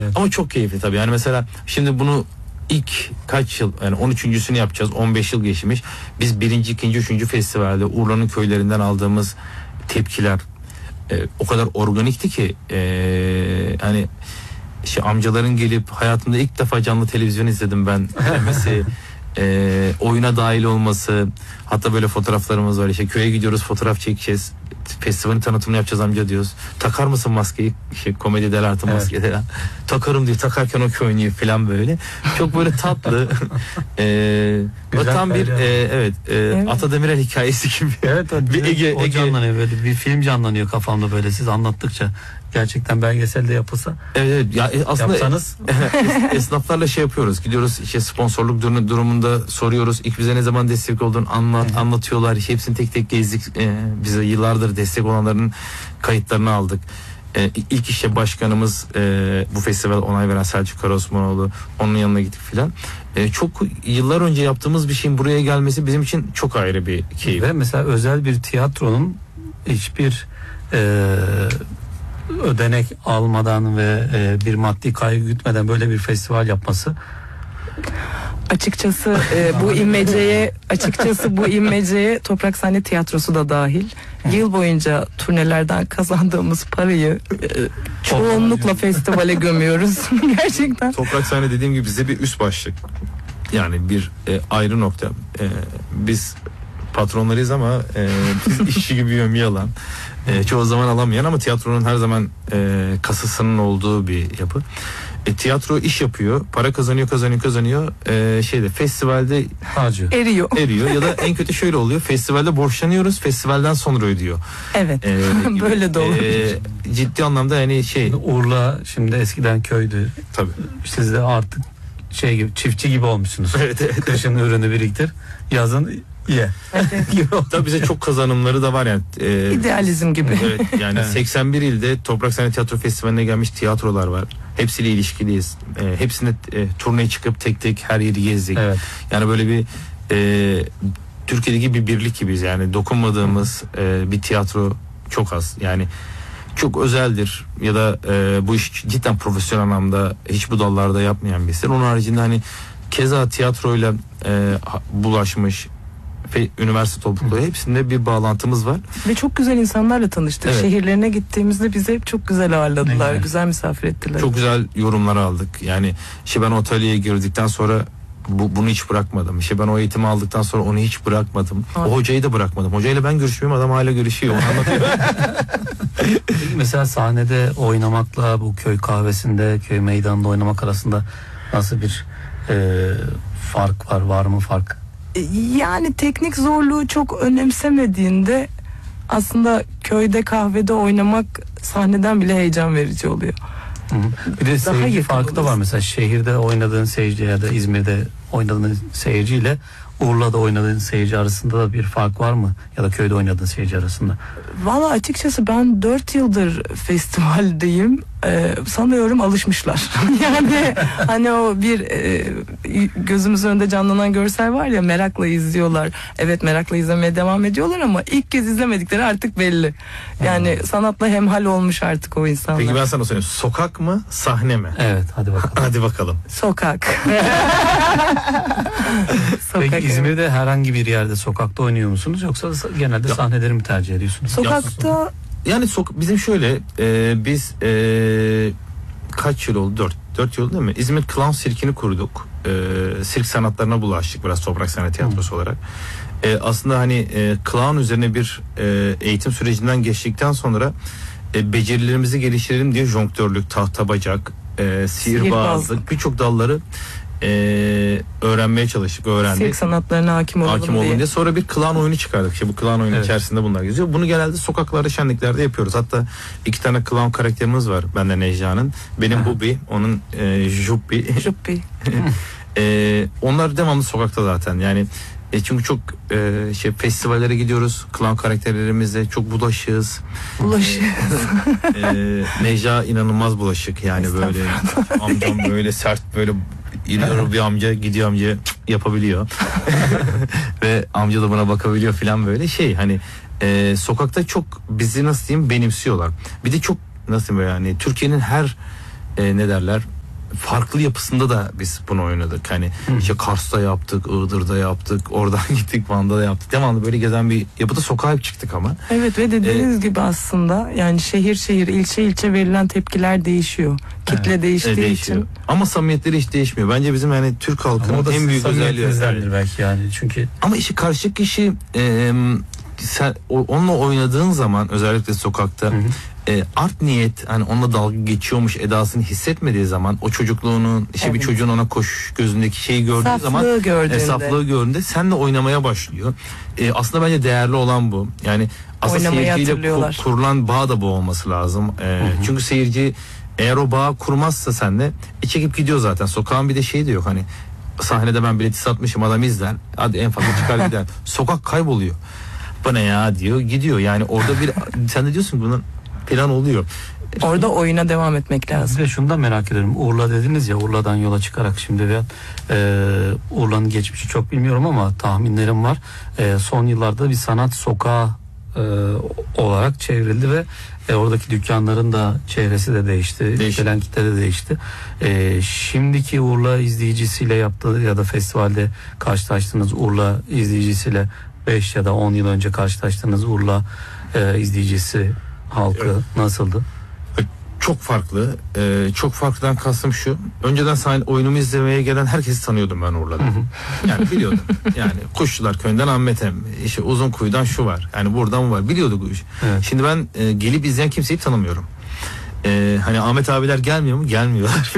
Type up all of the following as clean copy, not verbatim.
Evet. Ama çok keyifli tabii. Yani mesela şimdi bunu ilk kaç yıl, yani 13.sünü yapacağız. 15 yıl geçmiş. Biz 1., 2., 3. festivalde Urla'nın köylerinden aldığımız tepkiler o kadar organikti ki hani amcaların gelip hayatımda ilk defa canlı televizyon izledim ben demesi, oyuna dahil olması, hatta böyle fotoğraflarımız var, köye gidiyoruz, fotoğraf çekeceğiz, festivalin tanıtımını yapacağız amca diyoruz, takar mısın maskeyi, komedi del artı maske del. Takarım diyor, takarken o köy oynuyor falan, böyle çok böyle tatlı. O tam bir evet. Ata Demirer hikayesi gibi. Evet, bir Ege canlanıyor, böyle bir film canlanıyor kafamda, böyle siz anlattıkça. Gerçekten belgeselde yapılsa. Evet ya, aslında yapsanız. Esnaflarla yapıyoruz. Gidiyoruz sponsorluk durumunda soruyoruz. İlk bize ne zaman destek olduğunu anlatıyorlar. Hepsini tek tek gezdik. Bize yıllardır destek olanların kayıtlarını aldık. İlk başkanımız, bu festival onay veren Selçuk Karaosmanoğlu, onun yanına gittik filan. Çok yıllar önce yaptığımız bir şeyin buraya gelmesi bizim için çok ayrı bir keyif. Ve mesela özel bir tiyatronun hiçbir ödenek almadan ve bir maddi kaygı gütmeden böyle bir festival yapması, açıkçası bu imeceye Toprak Sahne Tiyatrosu da dahil. Yıl boyunca turnelerden kazandığımız parayı çoğunlukla festivale gömüyoruz. Gerçekten. Toprak Sahne dediğim gibi bize bir üst başlık. Yani bir ayrı nokta. Biz patronlarıyız ama biz işçi gibi yömye alan, çoğu zaman alamayan ama tiyatronun her zaman kasasının olduğu bir yapı. Tiyatro iş yapıyor, para kazanıyor. Festivalde eriyor ya da en kötü şöyle oluyor: festivalde borçlanıyoruz, festivalden sonra ödüyor. Evet. Böyle de olur. Ciddi anlamda yani Urla şimdi eskiden köydü. Tabii. Siz de artık gibi, çiftçi gibi olmuşsunuz. Evet. Kışın ürünü biriktir, yazın ye. Tabii bize çok kazanımları da var yani. İdealizm gibi. Evet, yani 81 ilde Toprak Sahne Tiyatro Festivali'ne gelmiş tiyatrolar var. Hepsiyle ilişkiliyiz. Hepsine turneye çıkıp tek tek her yeri gezdik. Evet. Yani böyle bir Türkiye'deki bir birlik gibiyiz yani. Dokunmadığımız bir tiyatro çok az. Yani çok özeldir ya da bu iş cidden profesyonel anlamda hiç bu dallarda yapmayan birisi. Onun haricinde hani keza tiyatroyla bulaşmış üniversite topluluğu, hepsinde bir bağlantımız var. Ve çok güzel insanlarla tanıştık. Evet. Şehirlerine gittiğimizde bize çok güzel ağırladılar. Güzel misafir ettiler. Çok güzel yorumlar aldık. Yani ben atölyeye girdikten sonra bunu hiç bırakmadım. Ben o eğitimi aldıktan sonra onu hiç bırakmadım. Abi. O hocayı da bırakmadım. Hocayla ben görüşmüyorum, adam hala görüşüyor. Onu anlatıyor. Mesela sahnede oynamakla bu köy kahvesinde, köy meydanında oynamak arasında nasıl bir fark var? Var mı fark? Yani teknik zorluğu çok önemsemediğinde aslında köyde, kahvede oynamak sahneden bile heyecan verici oluyor. Bir de seyirci farkı da var. Mesela şehirde oynadığın seyirci ya da İzmir'de oynadığın seyirciyle Urla'da oynadığın seyirci arasında da bir fark var mı? Ya da köyde oynadığın seyirci arasında? Valla açıkçası ben 4 yıldır festivaldeyim. Sanıyorum alışmışlar. Yani hani o bir gözümüzün önünde canlanan görsel var ya, merakla izliyorlar. Evet, merakla izlemeye devam ediyorlar ama ilk kez izlemedikleri artık belli. Yani sanatla hemhal olmuş artık o insanlar. Peki ben sana söyleyeyim. Sokak mı, sahne mi? Evet, hadi bakalım. Hadi bakalım. Sokak. Peki İzmir'de herhangi bir yerde sokakta oynuyor musunuz, yoksa genelde sahneleri mi tercih ediyorsunuz? Sokakta yani bizim şöyle biz kaç yıl oldu? 4 yıl değil mi? İzmir Clown Sirkini kurduk. Sirk sanatlarına bulaştık biraz Toprak Sahne Tiyatrosu olarak. Aslında hani clown üzerine bir eğitim sürecinden geçtikten sonra becerilerimizi geliştirelim diye jonktörlük, tahta bacak, sihirbazlık, birçok dalları öğrenmeye çalıştık, öğrendik. Sirk sanatlarına hakim olalım diye. Sonra bir klan oyunu çıkardık. Bu klan oyunu içerisinde bunlar geziyor. Bunu genelde sokaklarda, şenliklerde yapıyoruz. Hatta 2 tane klan karakterimiz var. Bende Necla'nın. Benim Bubi, onun Juppi. Onlar devamlı sokakta zaten. Yani çünkü çok festivallere gidiyoruz. Klan karakterlerimizle çok bulaşığız. Necla inanılmaz bulaşık. Yani böyle amcam böyle sert, böyle İliyor bir amca, gidiyor amca yapabiliyor. Ve amca da buna bakabiliyor falan, böyle hani sokakta çok bizi nasıl diyeyim benimsiyorlar. Bir de çok nasıl böyle, yani Türkiye'nin her ne derler, farklı yapısında da biz bunu oynadık. Hani işte Kars'ta yaptık, Iğdır'da yaptık, oradan gittik, Van'da da yaptık. Devamlı böyle gezen bir yapıda sokağa hep çıktık ama. Evet ve dediğiniz gibi aslında yani şehir şehir, ilçe ilçe verilen tepkiler değişiyor. Kitle değiştiği değişiyor. için. Ama samimiyetleri hiç değişmiyor. Bence bizim yani Türk halkının en büyük özelliği. Belki yani çünkü. Ama işi karşı kişi sen onunla oynadığın zaman özellikle sokakta art niyet, hani onunla dalga geçiyormuş edasını hissetmediği zaman, o çocukluğunun işte bir çocuğun ona koş gözündeki şeyi gördüğü zaman, saflığı gördüğünde seninle oynamaya başlıyor. Aslında bence değerli olan bu. Yani aslında seyirciyle kurulan bağ da bu olması lazım. Çünkü seyirci eğer o bağı kurmazsa seninle çekip gidiyor zaten. Sokağın bir de şeyi de yok, hani sahnede ben bileti satmışım, adam izler, hadi en fazla çıkar gider. Sokak kayboluyor. Bu ne ya diyor, gidiyor. Yani orada bir sen de diyorsun bunun plan oluyor. Orada oyuna devam etmek lazım. Ve şunu da merak ediyorum. Urla dediniz ya, Urla'dan yola çıkarak şimdi ben Urla'nın geçmişi çok bilmiyorum ama tahminlerim var. Son yıllarda bir sanat sokağı olarak çevrildi ve oradaki dükkanların da çehresi de değişti. Gelen kitle de değişti. Şimdiki Urla izleyicisiyle yaptığı ya da festivalde karşılaştığınız Urla izleyicisiyle 5 ya da 10 yıl önce karşılaştığınız Urla izleyicisi halkı nasıldı? Çok farklı. Çok farklıdan kastım şu. Önceden oyunumu izlemeye gelen herkesi tanıyordum ben Urla'da. Yani biliyordum. Yani Kuşçular Köyü'nden Ahmet Emmi, işte Uzunkuyu'dan şu var. Yani buradan var. Biliyorduk bu işi. Evet. Şimdi ben gelip izleyen kimseyi tanımıyorum. Hani Ahmet abiler gelmiyor mu? Gelmiyorlar.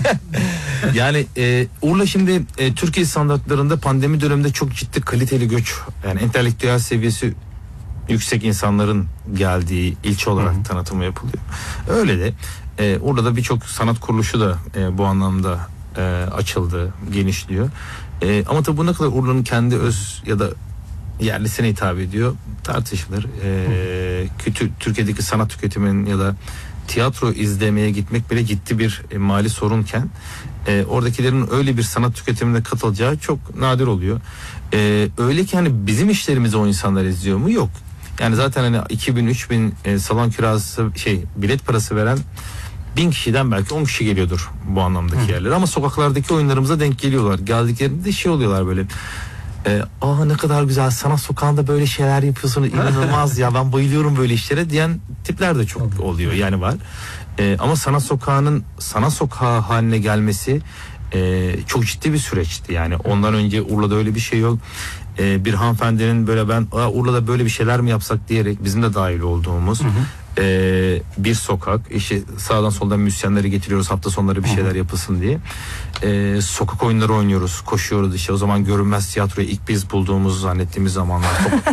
Yani Urla şimdi Türkiye standartlarında pandemi döneminde çok ciddi kaliteli göç, yani entelektüel seviyesi yüksek insanların geldiği ilçe olarak tanıtımı yapılıyor. Öyle de orada birçok sanat kuruluşu da bu anlamda açıldı, genişliyor. Ama tabii bu ne kadar Urla'nın kendi öz ya da yerlisine hitap ediyor tartışılır. Türkiye'deki sanat tüketiminin ya da tiyatro izlemeye gitmek bile ciddi bir mali sorunken oradakilerin öyle bir sanat tüketimine katılacağı çok nadir oluyor. Öyle ki hani bizim işlerimizi o insanlar izliyor mu? Yok. Yani zaten hani 2000-3000 salon kirası bilet parası veren 1000 kişiden belki 10 kişi geliyordur bu anlamdaki yerlere, ama sokaklardaki oyunlarımıza denk geliyorlar. Geldiklerinde oluyorlar böyle. Ne kadar güzel, sanat sokağında böyle şeyler yapıyorsunuz, inanılmaz ya, ben bayılıyorum böyle işlere diyen tipler de çok oluyor, yani var. Ama sanat sokağının sanat sokağı haline gelmesi çok ciddi bir süreçti. Yani ondan önce Urla'da öyle bir şey yok. Bir hanımefendinin böyle ben Urla'da böyle bir şeyler mi yapsak diyerek bizim de dahil olduğumuz bir sokak, işte sağdan soldan müzisyenleri getiriyoruz, hafta sonları bir şeyler yapılsın diye. Sokak oyunları oynuyoruz, koşuyoruz, işte o zaman görünmez tiyatroyu ilk biz bulduğumuzu zannettiğimiz zamanlar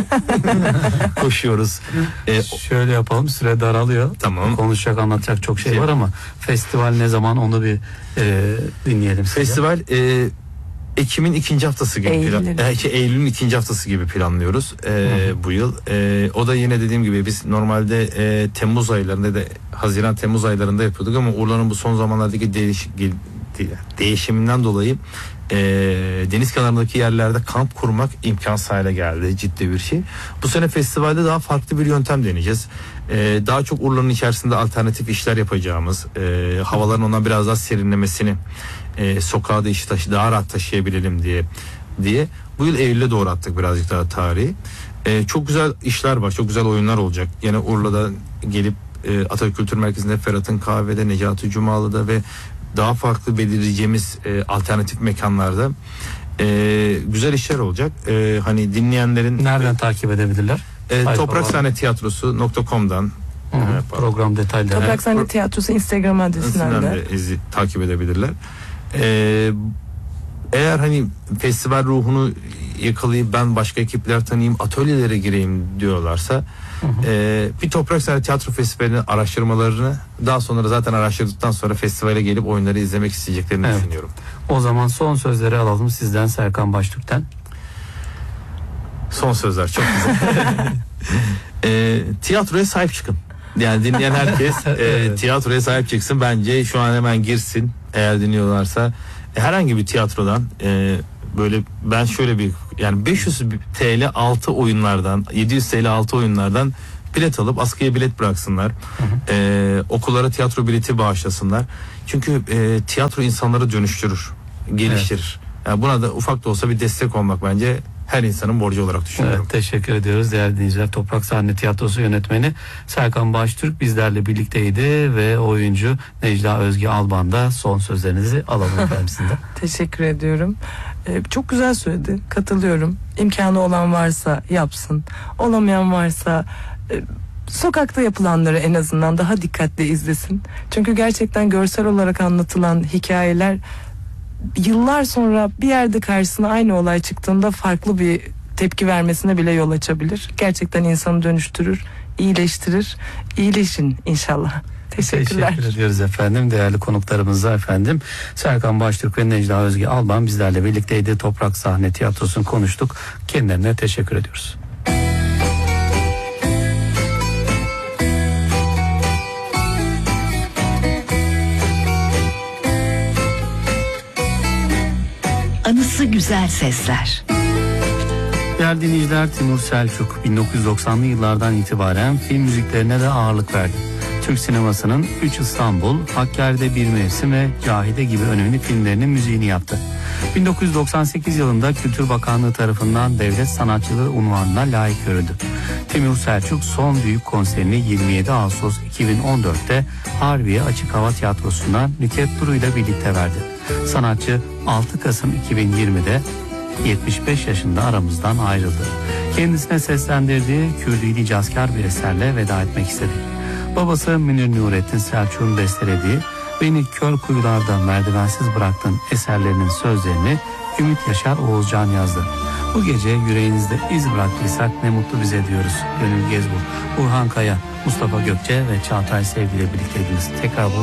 koşuyoruz. Şöyle yapalım, süre daralıyor. Tamam. Konuşacak, anlatacak çok şey var ama festival ne zaman, onu bir dinleyelim size. Festival Ekim'in ikinci haftası gibi Eylül'ün ikinci haftası gibi planlıyoruz bu yıl. O da yine dediğim gibi biz normalde Temmuz aylarında da Haziran-Temmuz aylarında yapıyorduk ama Urla'nın bu son zamanlardaki değişiminden dolayı deniz kenarındaki yerlerde kamp kurmak imkansız hale geldi, ciddi bir şey. Bu sene festivalde daha farklı bir yöntem deneyeceğiz. Daha çok Urla'nın içerisinde alternatif işler yapacağımız, havaların ondan biraz daha serinlemesini, sokağa da işi daha rahat taşıyabilelim diye bu yıl Eylül'e doğru attık birazcık daha tarihi. Çok güzel işler var, çok güzel oyunlar olacak. Yine Urla'da gelip Atatürk Kültür Merkezi'nde, Ferhat'ın Kahve'de, Necati Cumalı'da ve daha farklı belirleyeceğimiz alternatif mekanlarda güzel işler olacak. Hani dinleyenlerin nereden takip edebilirler? Topraksahne.com.'dan program detayları. Toprak Sahne Tiyatrosu Instagram adresinden de takip edebilirler. Eğer hani festival ruhunu yakalayıp ben başka ekipler tanıyayım, atölyelere gireyim diyorlarsa bir Toprak Sahne Tiyatro Festivali'nin araştırmalarını daha sonra zaten araştırdıktan sonra festivale gelip oyunları izlemek isteyeceklerini düşünüyorum. O zaman son sözleri alalım sizden, Serkan Baştürk'ten. Son sözler çok güzel. Tiyatroya sahip çıkın. Yani dinleyen herkes tiyatroya sahip çıksın. Bence şu an hemen girsin, eğer dinliyorlarsa. Herhangi bir tiyatrodan böyle ben şöyle bir, yani 500 TL altı oyunlardan, 700 TL altı oyunlardan bilet alıp askıya bilet bıraksınlar. Okullara tiyatro bileti bağışlasınlar. Çünkü tiyatro insanları dönüştürür, geliştirir. Yani buna da ufak da olsa bir destek olmak bence her insanın borcu olarak düşünüyorum. Evet, teşekkür ediyoruz değerli dinleyiciler. Toprak Sahne Tiyatrosu yönetmeni Serkan Baştürk bizlerle birlikteydi ve oyuncu Necla Özge Alban da son sözlerinizi alalım efendim sizden. Teşekkür ediyorum. Çok güzel söyledi. Katılıyorum. İmkanı olan varsa yapsın. Olamayan varsa sokakta yapılanları en azından daha dikkatli izlesin. Çünkü gerçekten görsel olarak anlatılan hikayeler yıllar sonra bir yerde karşısına aynı olay çıktığında farklı bir tepki vermesine bile yol açabilir. Gerçekten insanı dönüştürür, iyileştirir. İyileşin inşallah. Teşekkürler. Teşekkür ediyoruz efendim. Değerli konuklarımıza efendim Serkan Baştürk ve Necla Özge Alban bizlerle birlikteydi. Toprak Sahne Tiyatrosu'nu konuştuk. Kendilerine teşekkür ediyoruz. Anısı güzel sesler. Değerli dinleyiciler, Timur Selçuk 1990'lı yıllardan itibaren film müziklerine de ağırlık verdi. Türk sinemasının 3 İstanbul, Hakkari'de Bir Mevsim ve Cahide gibi önemli filmlerinin müziğini yaptı. 1998 yılında Kültür Bakanlığı tarafından devlet sanatçılığı unvanına layık görüldü. Timur Selçuk son büyük konserini 27 Ağustos 2014'te Harbiye Açık Hava Tiyatrosu'nda Nükhet Duru ile birlikte verdi. Sanatçı 6 Kasım 2020'de 75 yaşında aramızdan ayrıldı. Kendisine seslendirdiği Kürdü Nicazkar bir eserle veda etmek istedi. Babası Münir Nurettin Selçuk'un bestelediği Beni Kör Kuyularda Merdivensiz Bıraktın eserlerinin sözlerini Ümit Yaşar Oğuzcan yazdı. Bu gece yüreğinizde iz bıraktıysak ne mutlu bize diyoruz. Gönül Gezbur, Burhan Kaya, Mustafa Gökçe ve Çağatay Sevgi ile birlikteydiniz. Tekrar